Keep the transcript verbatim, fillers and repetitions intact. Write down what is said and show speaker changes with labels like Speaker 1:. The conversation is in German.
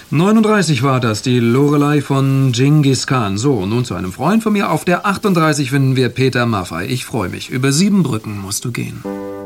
Speaker 1: neununddreißig war das, die Lorelei von Genghis Khan. So, nun zu einem Freund von mir. Auf der achtunddreißig finden wir Peter Maffay. Ich freue mich. Über sieben Brücken musst du gehen.